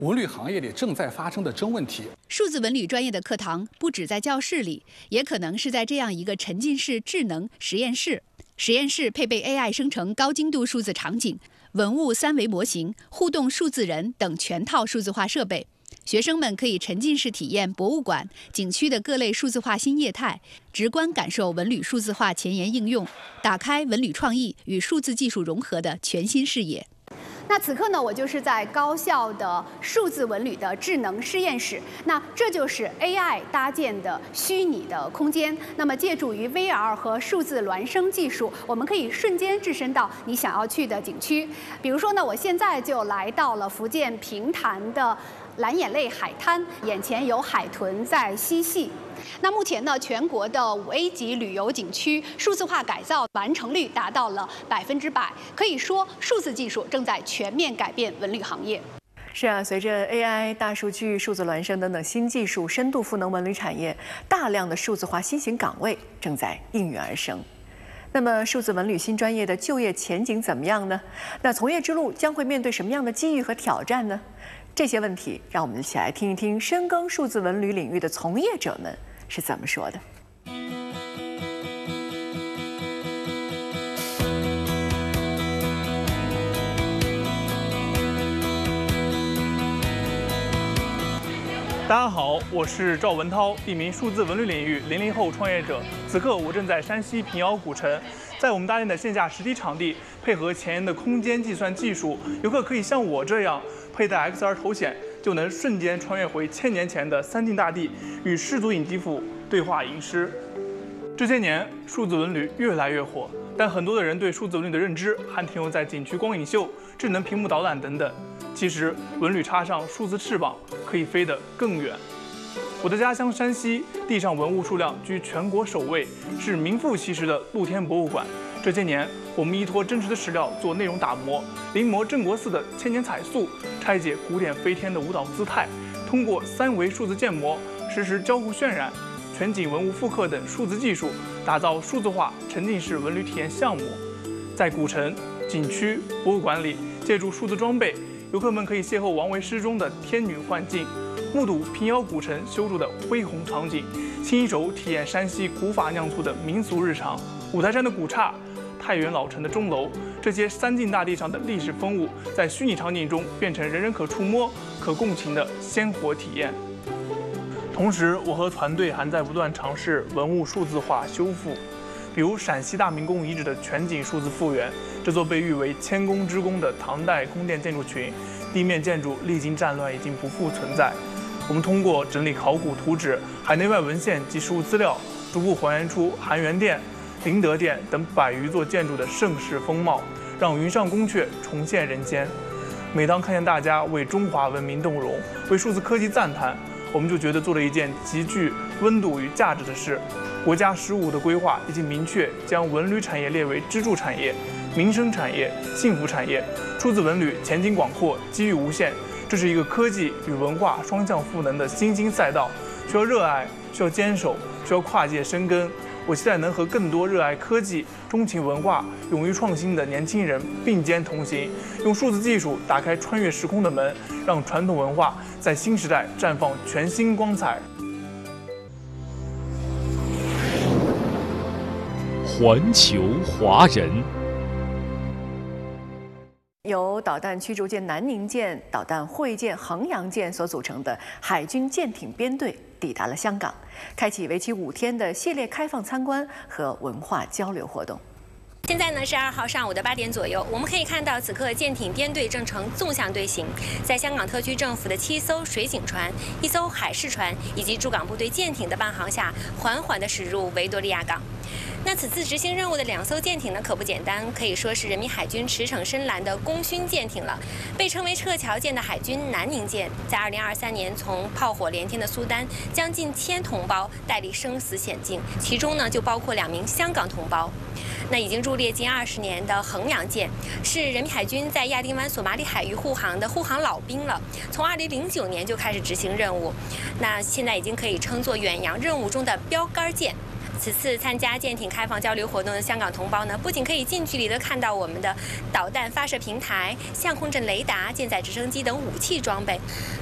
文旅行业里正在发生的真问题。 数字文旅专业的课堂不只在教室里，也可能是在这样一个沉浸式智能实验室。实验室配备 AI 生成高精度数字场景、文物3维模型、互动数字人等全套数字化设备。学生们可以沉浸式体验博物馆、景区的各类数字化新业态，直观感受文旅数字化前沿应用，打开文旅创意与数字技术融合的全新视野。 那此刻呢，我就是在高校的数字文旅的智能实验室。那这就是 AI 搭建的虚拟的空间。那么借助于 VR 和数字孪生技术，我们可以瞬间置身到你想要去的景区。比如说呢，我现在就来到了福建平潭的蓝眼泪海滩，眼前有海豚在嬉戏。那目前呢，全国的5A 级旅游景区数字化改造完成率达到了100%，可以说数字技术正在全面改变文旅行业。 是啊，随着 AI、大数据、数字孪生等等新技术深度赋能文旅产业，大量的数字化新型岗位正在应运而生。那么，数字文旅新专业的就业前景怎么样呢？那从业之路将会面对什么样的机遇和挑战呢？这些问题，让我们一起来听一听深耕数字文旅领域的从业者们是怎么说的。 大家好，我是赵文涛，一名数字文旅领域00后创业者。此刻我正在山西平遥古城，在我们搭建的线下实体场地，配合前沿的空间计算技术，游客可以像我这样佩戴 XR 头显，就能瞬间穿越回1000年前的三晋大地，与世祖尹吉甫对话吟诗。这些年，数字文旅越来越火，但很多的人对数字文旅的认知还停留在景区光影秀、智能屏幕导览等等。其实，文旅插上数字翅膀，可以飞得更远。我的家乡山西，地上文物数量居全国首位，是名副其实的露天博物馆。这些年，我们依托真实的史料做内容打磨，临摹镇国寺的千年彩塑，拆解古典飞天的舞蹈姿态，通过3维数字建模实时交互渲染、全景文物复刻等数字技术，打造数字化沉浸式文旅体验项目。在古城、景区、博物馆里，借助数字装备，游客们可以邂逅王维诗中的天女幻境，目睹平遥古城修筑的恢宏场景，亲手体验山西古法酿醋的民俗日常。五台山的古刹、太原老城的钟楼，这些三晋大地上的历史风物，在虚拟场景中变成人人可触摸、可共情的鲜活体验。同时，我和团队还在不断尝试文物数字化修复，比如陕西大明宫遗址的全景数字复原。这座被誉为千宫之宫的唐代宫殿建筑群，地面建筑历经战乱已经不复存在。我们通过整理考古图纸、海内外文献及实物资料，逐步还原出含元殿、灵德殿等100余座建筑的盛世风貌，让云上宫阙重现人间。每当看见大家为中华文明动容，为数字科技赞叹，我们就觉得做了一件极具温度与价值的事。国家15的规划已经明确将文旅产业列为支柱产业、民生产业、幸福产业。数字文旅前景广阔，机遇无限。这是一个科技与文化双向赋能的新兴赛道，需要热爱，需要坚守，需要跨界深耕。我期待能和更多热爱科技、钟情文化、勇于创新的年轻人并肩同行，用数字技术打开穿越时空的门，让传统文化在新时代绽放全新光彩。 环球华人。 由导弹驱逐舰南宁舰、导弹护卫舰衡阳舰所组成的海军舰艇编队抵达了香港，开启为期5天的系列开放参观和文化交流活动。 现在呢是2号上午的8点左右，我们可以看到此刻舰艇编队正呈纵向队形，在香港特区政府的7艘水警船、1艘海事船以及驻港部队舰艇的伴航下，缓缓地驶入维多利亚港。那此次执行任务的2艘舰艇呢，可不简单，可以说是人民海军驰骋深蓝的功勋舰艇了。被称为撤侨舰的海军南宁舰，在2023年从炮火连天的苏丹将近1000同胞带离生死险境，其中呢就包括2名香港同胞。那已经驻列近20年的衡阳舰，是人民海军在亚丁湾索马里海域护航的护航老兵了，从2009年就开始执行任务，那现在已经可以称作远洋任务中的标杆舰。 此次参加舰艇开放交流活动的香港同胞呢，不仅可以近距离的看到我们的导弹发射平台、相控阵雷达、舰载直升机等武器装备，